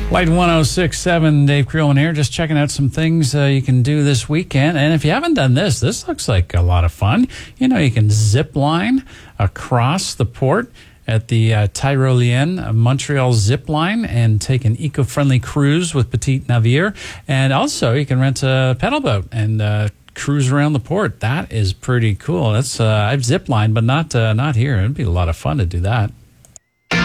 Light 106.7, Dave Creelman here, just checking out some things you can do this weekend. And if you haven't done this looks like a lot of fun. You know, you can zip line across the port at the Tyrolienne Montreal zip line and take an eco-friendly cruise with Petit Navire. And also, you can rent a pedal boat and cruise around the port. That is pretty cool. That's I've zip lined, but not here. It'd be a lot of fun to do that.